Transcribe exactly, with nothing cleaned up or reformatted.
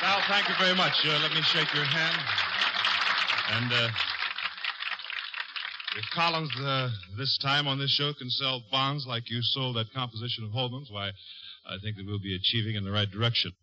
Val, thank you very much. Uh, let me shake your hand. And uh, if Collins uh, this time on this show can sell bonds like you sold that composition of Holman's, why, I think that we'll be achieving in the right direction.